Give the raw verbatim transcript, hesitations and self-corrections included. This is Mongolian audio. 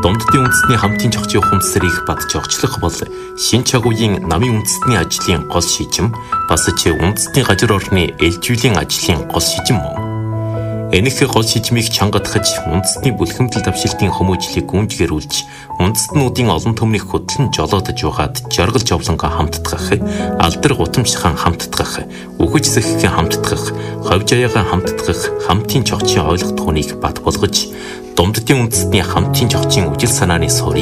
Дунддын үндэстний хамтын зохицын ухамсарыг бат зохицлох бол шинэ чагуугийн намын үндэстний ажлын гол шийдвэр бас ч үндэстний газар орны ээлжүүлэн ажлын гол шийдвэр мөн. Энэх гол шийдвэрийг чангадахж үндэстний бүлхэмдэл давшилтын хүмүүжлийг гүнжгэрүүлж үндэстнүүдийн олон төмнийг хөдлөн жолоодож угаад жаргал жовлонго хамтдах, алдар гутамшхан хамтдах, үхэж сэхгэн хамтдах, ховж аяагаа хамтдах хамтын зохицын ойлгох түүнийг бат болгож Дунддын үндэстний хамтын зохицын үжил санааны суурь